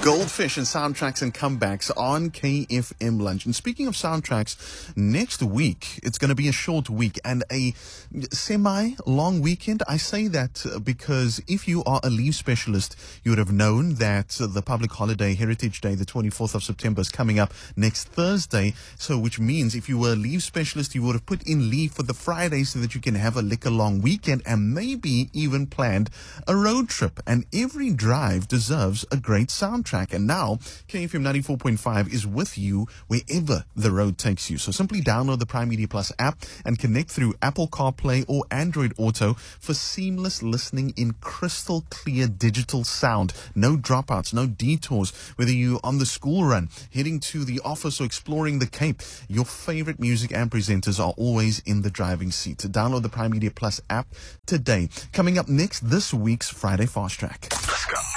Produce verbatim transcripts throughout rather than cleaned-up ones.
Goldfish and soundtracks and comebacks on K F M Lunch. And speaking of soundtracks, next week, it's going to be a short week and a semi-long weekend. I say that because if you are a leave specialist, you would have known that the public holiday, Heritage Day, the twenty-fourth of September, is coming up next Thursday. So which means if you were a leave specialist, you would have put in leave for the Friday so that you can have a liquor long weekend and maybe even planned a road trip. And every drive deserves a great soundtrack. And now, K F M ninety-four point five is with you wherever the road takes you. So simply download the Prime Media Plus app and connect through Apple CarPlay or Android Auto for seamless listening in crystal clear digital sound. No dropouts, no detours. Whether you're on the school run, heading to the office or exploring the Cape, your favorite music and presenters are always in the driving seat. To download the Prime Media Plus app today. Coming up next, this week's Friday Fast Track. Let's go.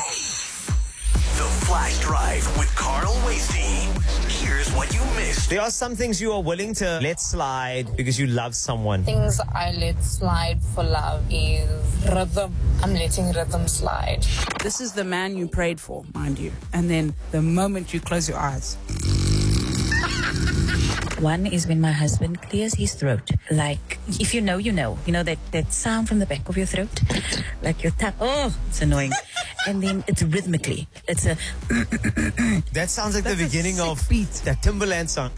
The Flash Drive with Carl Wasey. Here's what you missed. There are some things you are willing to let slide because you love someone. Things I let slide for love is rhythm. I'm letting rhythm slide. This is the man you prayed for, mind you. And then the moment you close your eyes. One is when my husband clears his throat. Like, if you know, you know. You know that, that sound from the back of your throat? Like your tongue. Oh, it's annoying. And then it's rhythmically. It's a... That sounds like That's the beginning a of beat. that Timberland song.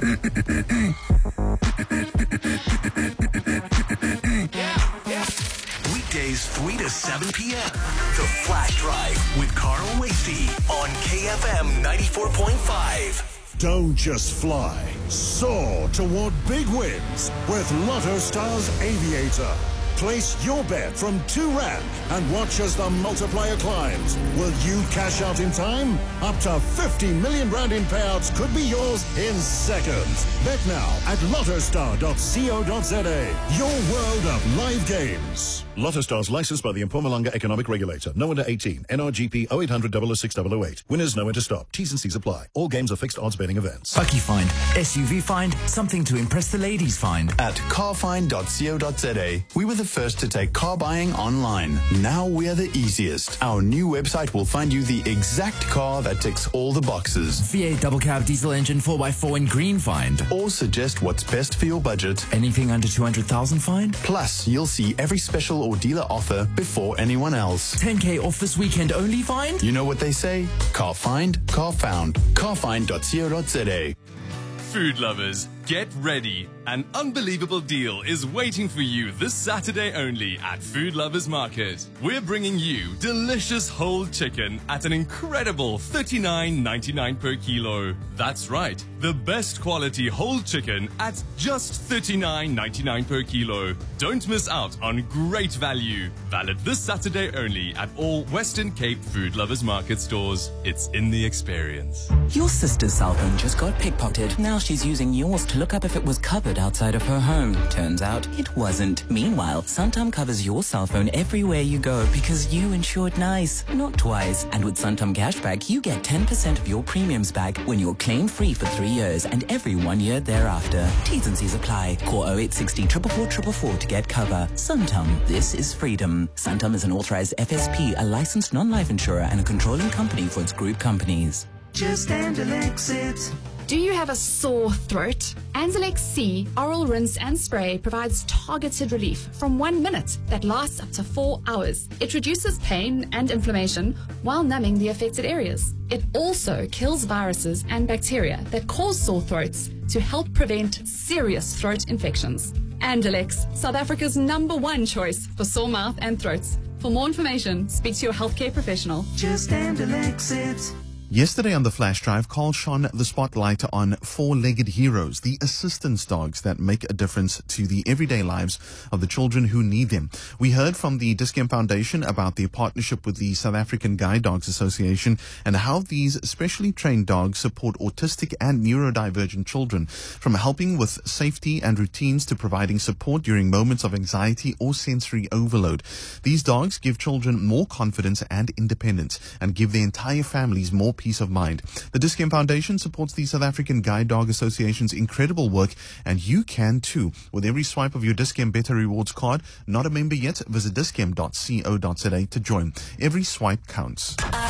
Weekdays three to seven p.m. The Flash Drive with Carl Wasey on K F M ninety-four point five. Don't just fly. Soar toward big wins with Lotto Stars Aviator. Place your bet from two rand and watch as the multiplier climbs. Will you cash out in time? Up to fifty million rand in payouts could be yours in seconds. Bet now at lottostar dot co dot za. Your world of live games. Lotto Stars licensed by the Mpumalanga Economic Regulator. No under eighteen. N R G P oh eight hundred, double oh six, double oh eight. Winners know when to stop. T's and C's apply. All games are fixed odds betting events. Bucky Find, S U V Find, something to impress the ladies find. At car find dot co dot za, we were the first to take car buying online. Now we're the easiest. Our new website will find you the exact car that ticks all the boxes. V eight double cab diesel engine four by four in green find. Or suggest what's best for your budget. Anything under two hundred thousand find. Plus, you'll see every special or dealer offer before anyone else. ten K off this weekend only find. You know what they say? Car find, car found. car find dot co dot za. Food lovers, get ready. An unbelievable deal is waiting for you this Saturday only at Food Lovers Market. We're bringing you delicious whole chicken at an incredible thirty-nine ninety-nine per kilo. That's right, the best quality whole chicken at just thirty-nine ninety-nine per kilo. Don't miss out on great value. Valid this Saturday only at all Western Cape Food Lovers Market stores. It's in the experience. Your sister's cell phone just got pickpocketed. Now she's using yours to look up if it was covered outside of her home. Turns out it wasn't. Meanwhile, Santam covers your cell phone everywhere you go because you insured nice, not twice. And with Santam Cashback, you get ten percent of your premiums back when you're claim-free for three years and every one year thereafter. T's and C's apply. Call oh eight six oh, four four four four four to get cover. Santam, this is freedom. Santam is an authorized F S P, a licensed non-life insurer and a controlling company for its group companies. Just Anzalex it. Do you have a sore throat? Anzalex C Oral Rinse and Spray provides targeted relief from one minute that lasts up to four hours. It reduces pain and inflammation while numbing the affected areas. It also kills viruses and bacteria that cause sore throats to help prevent serious throat infections. Anzalex, South Africa's number one choice for sore mouth and throats. For more information, speak to your healthcare professional. Just Anzalex it. Yesterday on the Flash Drive, Carl shone the spotlight on four-legged heroes, the assistance dogs that make a difference to the everyday lives of the children who need them. We heard from the Dis-Chem Foundation about their partnership with the South African Guide Dogs Association and how these specially trained dogs support autistic and neurodivergent children, from helping with safety and routines to providing support during moments of anxiety or sensory overload. These dogs give children more confidence and independence and give their entire families more peace of mind. The Dis-Chem Foundation supports the South African Guide Dog Association's incredible work, and you can too. With every swipe of your Dis-Chem Better Rewards card, not a member yet, visit dischem dot co dot za to join. Every swipe counts. I, I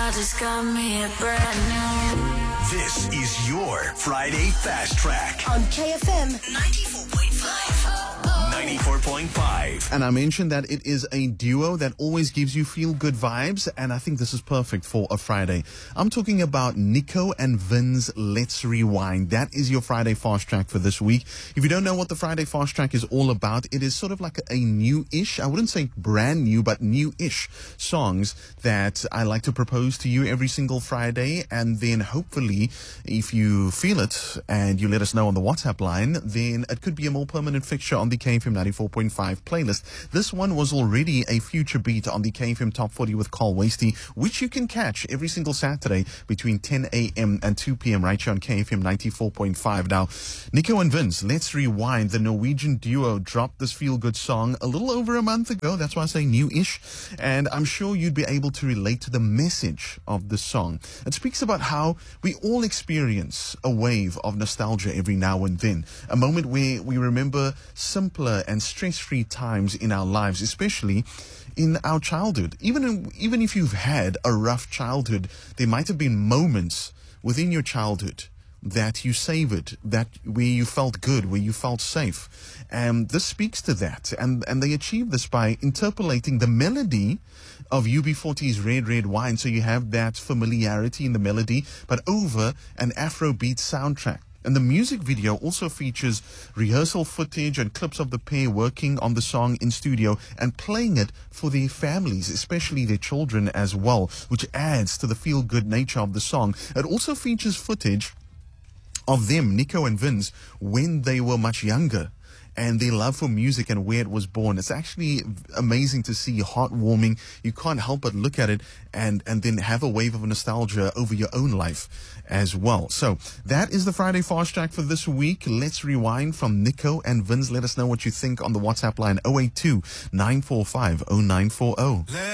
I just got me a brand new. This is your Friday Fast Track on K F M ninety-four point five. ninety-four point five. And I mentioned that it is a duo that always gives you feel-good vibes, and I think this is perfect for a Friday. I'm talking about Nico and Vin's Let's Rewind. That is your Friday Fast Track for this week. If you don't know what the Friday Fast Track is all about, it is sort of like a new-ish, I wouldn't say brand new, but new-ish songs that I like to propose to you every single Friday, and then hopefully, if you feel it and you let us know on the WhatsApp line, then it could be a more permanent fixture on the K F M ninety-four point five playlist. This one was already a future beat on the K F M Top forty with Carl Wasty, which you can catch every single Saturday between ten a.m. and two p.m. right here on K F M ninety-four point five. Now, Nico and Vince, Let's Rewind, the Norwegian duo, dropped this feel-good song a little over a month ago. That's why I say new-ish. And I'm sure you'd be able to relate to the message of the song. It speaks about how we all experience a wave of nostalgia every now and then. A moment where we remember simpler and stress-free times in our lives, especially in our childhood. Even in, even if you've had a rough childhood, there might have been moments within your childhood that you savored, that where you felt good, where you felt safe. And this speaks to that. And, and they achieve this by interpolating the melody of U B forty's Red Red Wine. So you have that familiarity in the melody, but over an Afrobeat soundtrack. And the music video also features rehearsal footage and clips of the pair working on the song in studio and playing it for their families, especially their children as well, which adds to the feel-good nature of the song. It also features footage of them, Nico and Vince, when they were much younger, and their love for music and where it was born. It's actually amazing to see, heartwarming. You can't help but look at it and, and then have a wave of nostalgia over your own life as well. So that is the Friday Fast Track for this week. Let's Rewind from Nico and Vince. Let us know what you think on the WhatsApp line oh eight two, nine four five, oh nine four oh.